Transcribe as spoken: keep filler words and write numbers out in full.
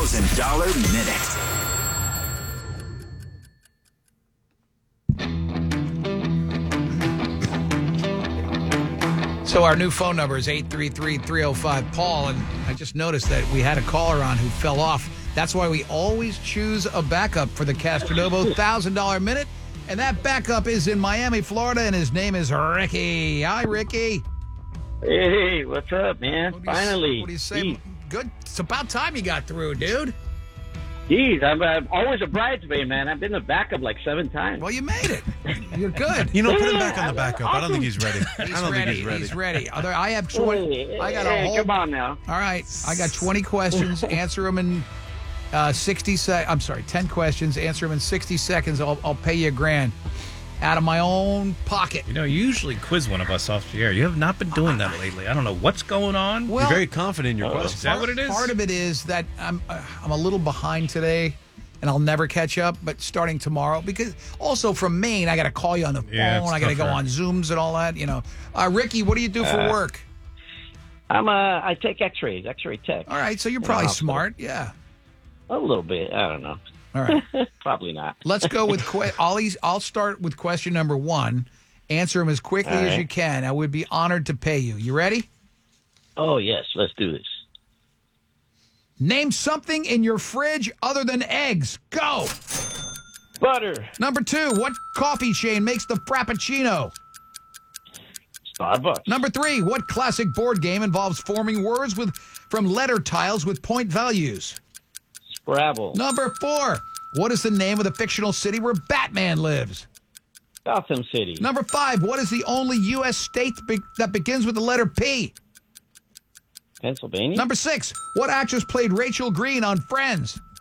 thousand dollars Minute. So our new phone number is eight three three, three oh five, Paul, and I just noticed that we had a caller on who fell off. That's why we always choose a backup for the Castronovo one thousand dollars Minute, and that backup is in Miami, Florida, and his name is Ricky. Hi, Ricky. Hey, what's up, man? What do you, Finally. What do you say? Jeez, Good. It's about time you got through, dude. Jeez, I'm, I'm always a bridesmaid, man. I've been the backup like seven times. Well, you made it. You're good. You know, put him back on the backup. I don't think he's ready. I He's don't ready. think he's ready. He's ready. Other, I have twenty. I got a Hey, whole. come on now. All right, I got twenty questions. Answer them in uh, sixty seconds. I'm sorry, ten questions. Answer them in sixty seconds. I'll, I'll pay you a grand out of my own pocket. You know, you usually quiz one of us off the air. You have not been doing that lately. I don't know what's going on. Well, You're very confident in your Uh-oh. questions. Is that what it is? Part of it is that I'm uh, I'm a little behind today, and I'll never catch up. But starting tomorrow, because also from Maine, I got to call you on the phone. Yeah, it's I got to go tougher. on Zooms and all that. You know, uh, Ricky, what do you do for Uh, work? I'm uh, I take X-rays, X-ray tech. All right, so you're in a probably hospital. smart. Yeah. A little bit. I don't know. All right. Probably not. Let's go with que- I'll, eas- I'll start with question number one. Answer them as quickly All as right. you can. I would be honored to pay you. You ready? Oh, yes. Let's do this. Name something in your fridge other than eggs. Go. Butter. Number two, what coffee chain makes the Frappuccino? Starbucks. Number three, what classic board game involves forming words with from letter tiles with point values? Scrabble. Number four, what is the name of the fictional city where Batman lives? Gotham City. Number five, what is the only U S state be- that begins with the letter P? Pennsylvania. Number six, what actress played Rachel Green on Friends?